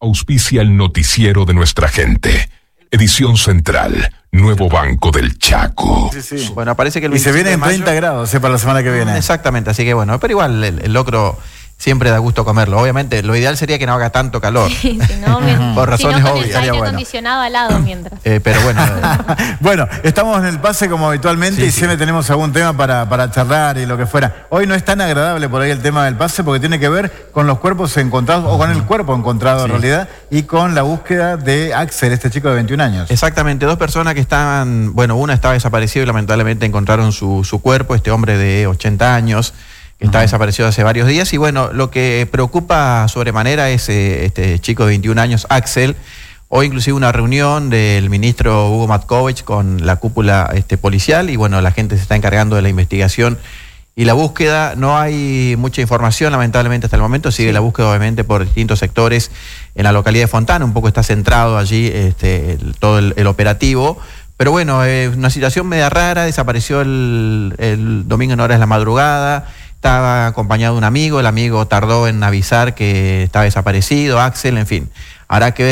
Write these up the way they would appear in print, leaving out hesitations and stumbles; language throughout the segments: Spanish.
Auspicia el noticiero de nuestra gente. Edición central, Nuevo Banco del Chaco. Sí. Bueno, parece que el y se viene en 30 grados para la semana que viene. Exactamente, así que bueno, pero igual el locro siempre da gusto comerlo. Obviamente, lo ideal sería que no haga tanto calor. Sí, si no, por razones con obvias. el aire acondicionado al lado mientras. Pero bueno. Bueno, estamos en el pase como habitualmente y siempre tenemos algún tema para charlar y lo que fuera. Hoy no es tan agradable por ahí el tema del pase porque tiene que ver con los cuerpos encontrados, o con el cuerpo encontrado en realidad, y con la búsqueda de Axel, este chico de 21 años. Exactamente, dos personas que estaban, bueno, una estaba desaparecida y lamentablemente encontraron su cuerpo, este hombre de 80 años, que está desaparecido hace varios días. Y bueno, lo que preocupa sobremanera es este chico de 21 años, Axel. Hoy inclusive una reunión del ministro Hugo Matkovich con la cúpula policial y bueno, la gente se está encargando de la investigación y la búsqueda. No hay mucha información lamentablemente hasta el momento, sigue la búsqueda obviamente por distintos sectores en la localidad de Fontana, un poco está centrado allí todo el operativo. Pero bueno, una situación media rara, desapareció el domingo en horas de la madrugada. Estaba acompañado de un amigo, el amigo tardó en avisar que estaba desaparecido, Axel, en fin. Habrá que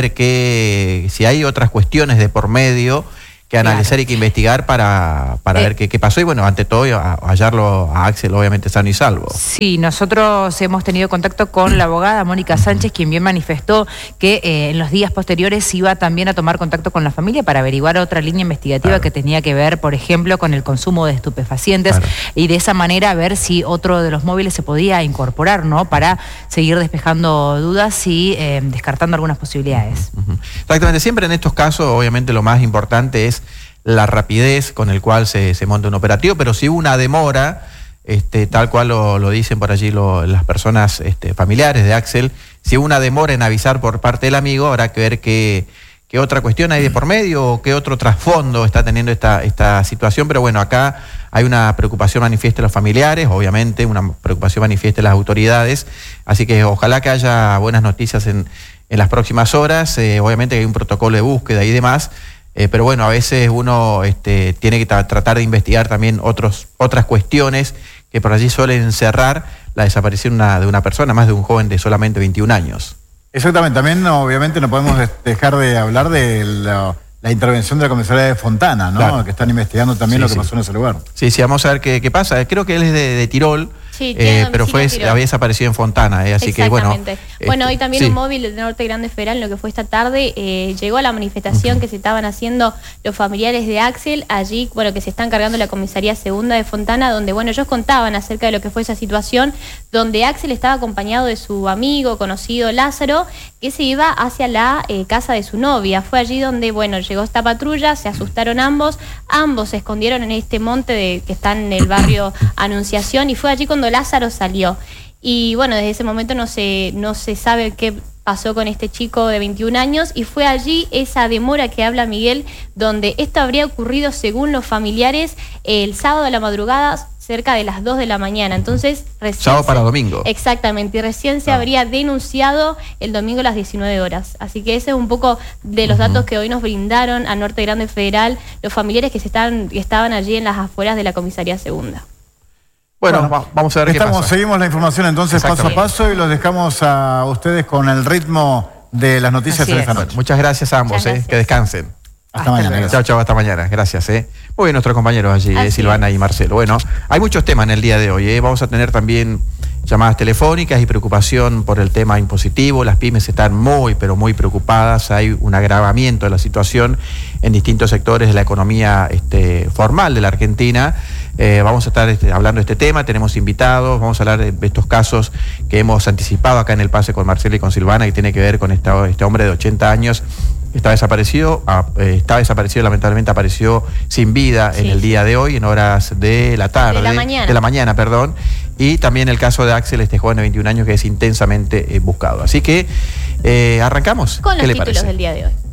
ver si hay otras cuestiones de por medio que analizar y que investigar para ver qué pasó. Y bueno, ante todo, hallarlo a Axel, obviamente, sano y salvo. Sí, nosotros hemos tenido contacto con la abogada Mónica Sánchez, quien bien manifestó que en los días posteriores iba también a tomar contacto con la familia para averiguar otra línea investigativa que tenía que ver, por ejemplo, con el consumo de estupefacientes y de esa manera ver si otro de los móviles se podía incorporar, ¿no? Para seguir despejando dudas y descartando algunas posibilidades. Exactamente, siempre en estos casos, obviamente, lo más importante es la rapidez con el cual se monta un operativo, pero si hubo una demora, tal cual lo dicen por allí las personas familiares de Axel, si hubo una demora en avisar por parte del amigo, habrá que ver qué otra cuestión hay de por medio o qué otro trasfondo está teniendo esta situación. Pero bueno, acá hay una preocupación manifiesta de los familiares, obviamente, una preocupación manifiesta de las autoridades, así que ojalá que haya buenas noticias en las próximas horas. Obviamente hay un protocolo de búsqueda y demás, pero bueno, a veces uno tiene que tratar de investigar también otras cuestiones que por allí suelen cerrar la desaparición de una persona, más de un joven de solamente 21 años. Exactamente, también obviamente no podemos dejar de hablar de la intervención de la comisaría de Fontana, ¿no? Claro. Que están investigando también lo que pasó en ese lugar. Sí, vamos a ver qué pasa. Creo que él es de Tirol. Sí, pero había desaparecido en Fontana, así que bueno. Bueno, hoy también un móvil de Norte Grande Federal, en lo que fue esta tarde, llegó a la manifestación que se estaban haciendo los familiares de Axel, allí, bueno, que se está encargando la comisaría segunda de Fontana, donde, bueno, ellos contaban acerca de lo que fue esa situación, donde Axel estaba acompañado de su amigo, conocido Lázaro, que se iba hacia la casa de su novia. Fue allí donde, bueno, llegó esta patrulla, se asustaron ambos se escondieron en este monte que está en el barrio Anunciación, y fue allí cuando Lázaro salió. Y bueno, desde ese momento no se sabe qué pasó con este chico de 21 años, y fue allí esa demora que habla Miguel, donde esto habría ocurrido, según los familiares, el sábado a la madrugada, cerca de las 2 de la mañana. Entonces, sábado para domingo. Exactamente, y recién se habría denunciado el domingo a las 19 horas. Así que ese es un poco de los datos que hoy nos brindaron a Norte Grande Federal los familiares que estaban allí en las afueras de la comisaría segunda. Bueno, vamos a ver qué pasa. Seguimos la información entonces paso a paso y los dejamos a ustedes con el ritmo de las noticias de esta noche. Muchas gracias a ambos, que descansen. Hasta mañana. Chao, hasta mañana. Gracias. Muy bien, nuestros compañeros allí, Silvana y Marcelo. Bueno, hay muchos temas en el día de hoy. Vamos a tener también llamadas telefónicas y preocupación por el tema impositivo. Las pymes están muy, pero muy preocupadas. Hay un agravamiento de la situación en distintos sectores de la economía formal de la Argentina. Vamos a estar hablando de este tema, tenemos invitados, vamos a hablar de estos casos que hemos anticipado acá en el pase con Marcelo y con Silvana, que tiene que ver con este hombre de 80 años. Está desaparecido, lamentablemente apareció sin vida en el día de hoy, en horas de la tarde. De la mañana, perdón. Y también el caso de Axel, este joven de 21 años que es intensamente buscado. Así que arrancamos. Con los títulos del día de hoy.